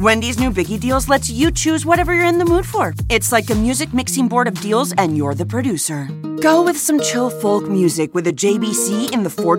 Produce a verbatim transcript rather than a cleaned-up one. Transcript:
Wendy's new Biggie Deals lets you choose whatever you're in the mood for. It's like a music mixing board of deals, and you're the producer. Go with some chill folk music with a J B C in the four